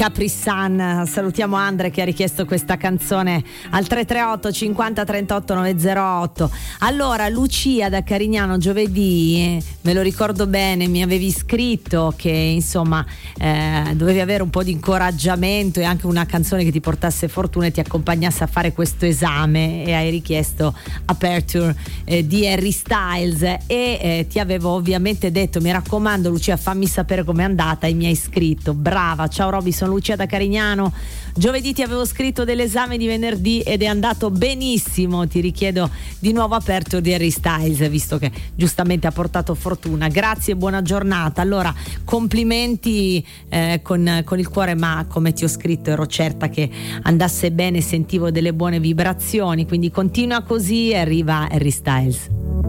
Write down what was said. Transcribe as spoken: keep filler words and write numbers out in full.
Capri Sun. Salutiamo Andre che ha richiesto questa canzone al tre tre otto cinquanta trentotto novecentotto. Allora, Lucia da Carignano, giovedì, eh, me lo ricordo bene, mi avevi scritto che insomma eh, dovevi avere un po' di incoraggiamento e anche una canzone che ti portasse fortuna e ti accompagnasse a fare questo esame, e hai richiesto Aperture eh, di Harry Styles, e eh, ti avevo ovviamente detto: mi raccomando Lucia, fammi sapere com'è andata, e mi hai scritto. Brava, ciao Roby, sono Lucia da Carignano, giovedì ti avevo scritto dell'esame di venerdì ed è andato benissimo, ti richiedo di nuovo Aperture di Harry Styles, visto che giustamente ha portato fortuna. Grazie e buona giornata. Allora, complimenti eh, con, con il cuore, ma come ti ho scritto ero certa che andasse bene, sentivo delle buone vibrazioni, quindi continua così e arriva Harry Styles.